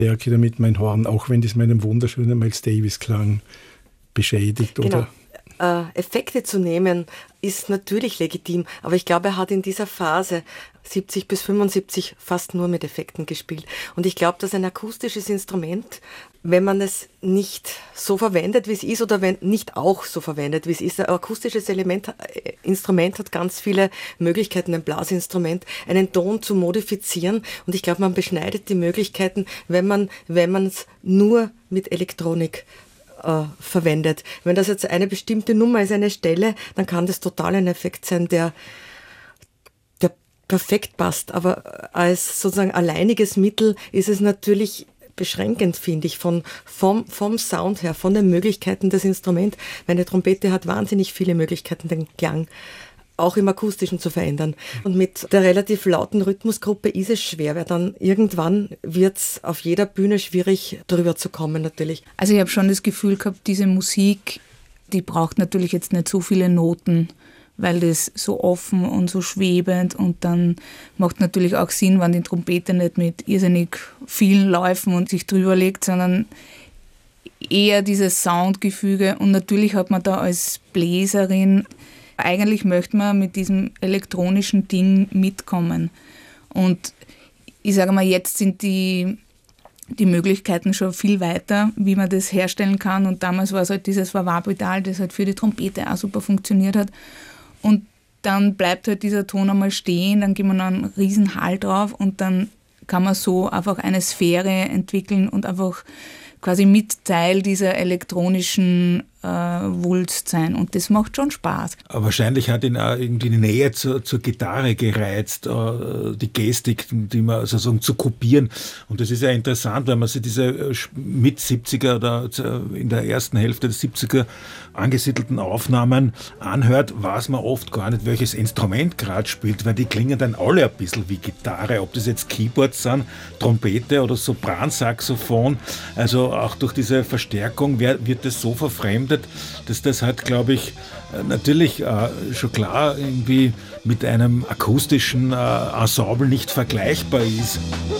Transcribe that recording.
Stärke damit mein Horn, auch wenn das meinen wunderschönen Miles Davis-Klang beschädigt. Genau. Oder Effekte zu nehmen ist natürlich legitim, aber ich glaube, er hat in dieser Phase 70 bis 75 fast nur mit Effekten gespielt. Und ich glaube, dass ein akustisches Instrument, wenn man es nicht so verwendet, wie es ist, oder wenn nicht auch so verwendet, wie es ist, ein akustisches Instrument hat ganz viele Möglichkeiten, ein Blasinstrument, einen Ton zu modifizieren. Und ich glaube, man beschneidet die Möglichkeiten, wenn man es nur mit Elektronik verwendet. Wenn das jetzt eine bestimmte Nummer ist, eine Stelle, dann kann das total ein Effekt sein, der perfekt passt. Aber als sozusagen alleiniges Mittel ist es natürlich beschränkend, finde ich, vom Sound her, von den Möglichkeiten des Instruments. Eine Trompete hat wahnsinnig viele Möglichkeiten, den Klang auch im Akustischen zu verändern. Und mit der relativ lauten Rhythmusgruppe ist es schwer, weil dann irgendwann wird es auf jeder Bühne schwierig, drüber zu kommen natürlich. Also ich habe schon das Gefühl gehabt, diese Musik, die braucht natürlich jetzt nicht so viele Noten, weil das so offen und so schwebend, und dann macht natürlich auch Sinn, wenn die Trompete nicht mit irrsinnig vielen Läufen und sich drüber legt, sondern eher dieses Soundgefüge. Und natürlich hat man da als Bläserin, eigentlich möchte man mit diesem elektronischen Ding mitkommen. Und ich sage mal, jetzt sind die Möglichkeiten schon viel weiter, wie man das herstellen kann. Und damals war es halt dieses Wah-Wah-Pedal, das halt für die Trompete auch super funktioniert hat. Und dann bleibt halt dieser Ton einmal stehen, dann gibt man einen riesen Hall drauf und dann kann man so einfach eine Sphäre entwickeln und einfach quasi mit Teil dieser elektronischen Wulst sein. Und das macht schon Spaß. Aber wahrscheinlich hat ihn auch irgendwie die Nähe zur Gitarre gereizt, die Gestik, die man sozusagen zu kopieren. Und das ist ja interessant, wenn man sich diese Mit-70er oder in der ersten Hälfte der 70er angesiedelten Aufnahmen anhört, weiß man oft gar nicht, welches Instrument gerade spielt, weil die klingen dann alle ein bisschen wie Gitarre, ob das jetzt Keyboards sind, Trompete oder Sopransaxophon. Also auch durch diese Verstärkung wird das so verfremdet, dass das halt, glaube ich, natürlich schon klar irgendwie mit einem akustischen Ensemble nicht vergleichbar ist.